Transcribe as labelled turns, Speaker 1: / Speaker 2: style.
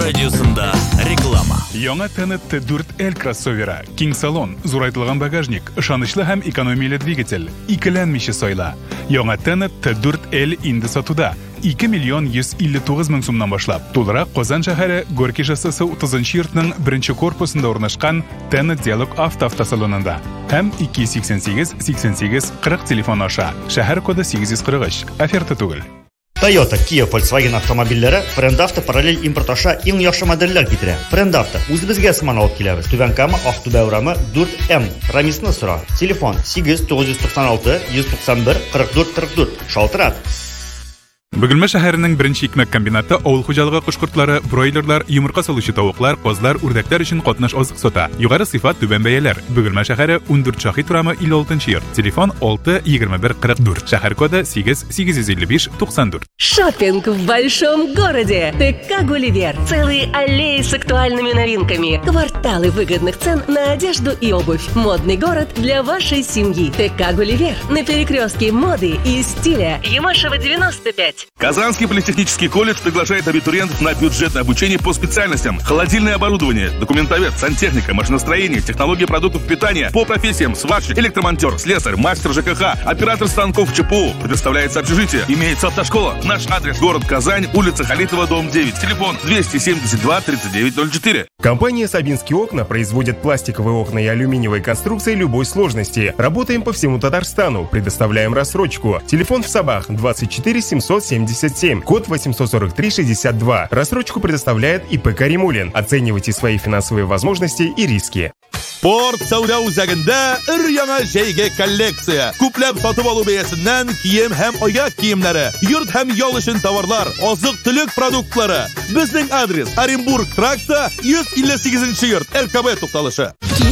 Speaker 1: радиосында реклама.
Speaker 2: Яңа T4L кроссовері, киң салон, зурайтылған багажник, ышанычлы һәм экономияле двигатель, икеләнмичә сайла. Яңа T4L инде сатуда. 2 миллион 159 мең сумнан башлап. Тулырак Казан шәһәре Горький шоссесі 30-нчы йортның 1-нче корпусында урнашкан T Диалог автосалонында. Һәм 288-88-40 телефон аша. Шәһәр коды 843. Оферта түгел.
Speaker 3: Toyota, Kia, Volkswagen автомобильләре Френдавто параллель импорт аша иң яхшы модельләр китерә. Френдавто үзебезгә сыман алып киләбез. Түбән Кама, Актүбә урамы 4М. Рамисны сора. Телефон 8 996 191 44 44. Шалтырат.
Speaker 2: Бөгелмә шәһәренең беренче икмәк комбинаты авыл хуҗалыгы кушкортлары, бройлерлар, йомырка салучы тавыклар, козлар, үрдәкләр өчен катнаш азык сата. Югары сыйфат, түбән бәяләр. Бөгелмә шәһәре 14 Шаһит урамы 56-нчы йорт. Телефон 6 21 44. Шәһәр коды 8 855 94.
Speaker 4: Шоппинг в большом городе. ТК Гулливер. Целые аллеи с актуальными новинками. Кварталы выгодных цен на одежду и обувь. Модный город для вашей семьи. ТК Гулливер. На перекрестке моды и стиля. Ямашева 95.
Speaker 5: Казанский политехнический колледж приглашает абитуриентов на бюджетное обучение по специальностям: холодильное оборудование, документовед, сантехника, машиностроение, технологии продуктов питания, по профессиям сварщик, электромонтер, слесарь, мастер ЖКХ, оператор станков ЧПУ. Предоставляется общежитие, имеется автошкола. Наш адрес: город Казань, улица Халитова, дом 9, телефон 272 3904.
Speaker 6: Компания «Сабинские окна» производит пластиковые окна и алюминиевые конструкции любой сложности. Работаем по всему Татарстану, предоставляем рассрочку. Телефон в Сабах 24 777, код 843-62. Рассрочку предоставляет ИП «Каримулин». Оценивайте свои финансовые возможности и риски.
Speaker 5: Порт Сауда үзәгендә өр-яңа җәйге коллекция. Күпләп сатып алу бәясеннән кием һәм аяк киемнәре, йорт һәм ял өчен товарлар, азык-төлек продуктлары. Безнең адрес: Оренбург тракты, 158-нче йорт, РКБ тукталышы.